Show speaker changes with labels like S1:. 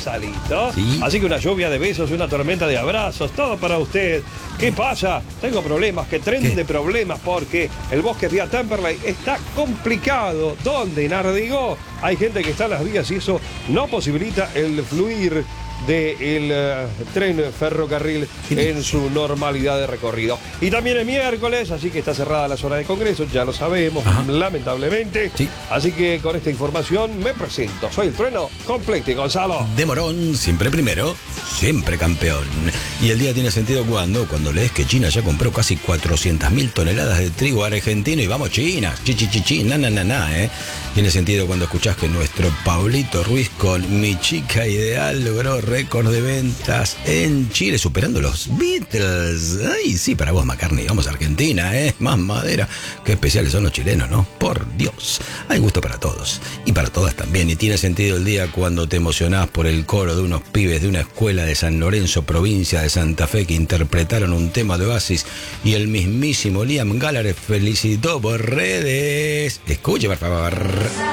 S1: casa, listo.
S2: Sí.
S1: Así que una lluvia de besos, una tormenta de abrazos, todo para usted. ¿Qué pasa? Tengo problemas, que tren
S2: ¿Qué?
S1: de problemas, porque el bosque vía Temperley está complicado. ¿Dónde? En Ardigó. Hay gente que está en las vías y eso no posibilita el fluir del tren ferrocarril en su normalidad de recorrido. Y también es miércoles, así que está cerrada la zona de Congreso, ya lo sabemos,
S2: Ajá.
S1: lamentablemente.
S2: Sí.
S1: Así que con esta información me presento. Soy el trueno completo, Gonzalo.
S2: De Morón, siempre primero, siempre campeón. Y el día tiene sentido cuando lees que China ya compró casi 400.000 toneladas de trigo argentino y vamos China, na. Tiene sentido cuando escuchás que nuestro Pablito Ruiz con Mi Chica Ideal logró récord de ventas en Chile, superando los Beatles. Ay, sí, para vos, McCartney, vamos a Argentina, más madera. Qué especiales son los chilenos, ¿no? Por Dios, hay gusto para todos y para todas también. Y tiene sentido el día cuando te emocionás por el coro de unos pibes de una escuela de San Lorenzo, provincia de Santa Fe, que interpretaron un tema de Oasis y el mismísimo Liam Gallagher felicitó por redes. Escuche, por favor.